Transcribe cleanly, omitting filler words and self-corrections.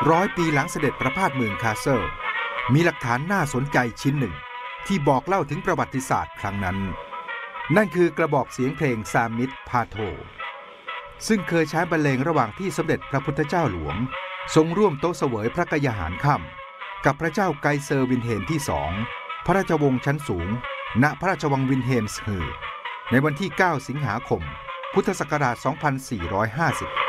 100 ปีหลังเสด็จประพาสเมืองคาสเซิลมีหลักฐานน่าสนใจชิ้นหนึ่งที่บอกเล่าถึงประวัติศาสตร์ครั้งนั้นนั่นคือกระบอกเสียงเพลงซามิดพาโธซึ่งเคยใช้บรรเลงระหว่างที่สมเด็จพระพุทธเจ้าหลวงทรงร่วมโต๊ะเสวยพระกยาหารค่ำกับพระเจ้าไกเซอร์วินเฮมที่2พระราชวงศ์ชั้นสูงณพระราชวังวินเฮมส์ฮือในวันที่ 9 สิงหาคม พุทธศักราช 2450